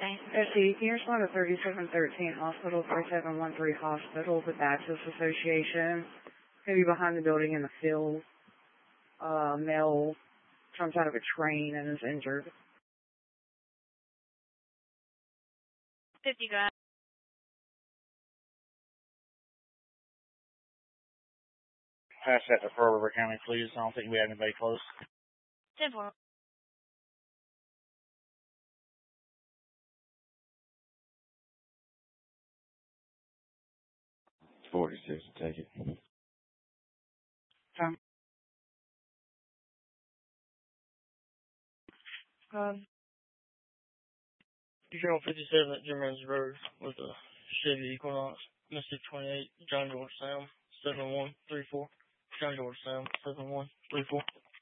SC, can you respond to 3713 Hospital, 3713 Hospital with Access Association? Maybe behind the building in the field. Male jumps out of a train and is injured. 50 grand. Pass that to Pearl River County, please. I don't think we have anybody close. 10-4. $46, take it. Tom. You go on 57 at Jim Rose Road with a Chevy Equinox, Mississippi 28, John George Sam, 7134. John George Sam, 7134.